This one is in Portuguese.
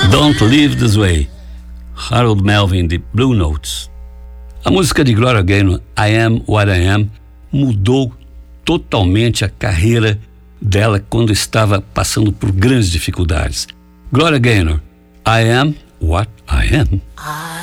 Don't Live This Way, Harold Melvin, de Blue Notes. A música de Gloria Gaynor, I Am What I Am, mudou totalmente a carreira dela quando estava passando por grandes dificuldades. Gloria Gaynor, I Am What I Am.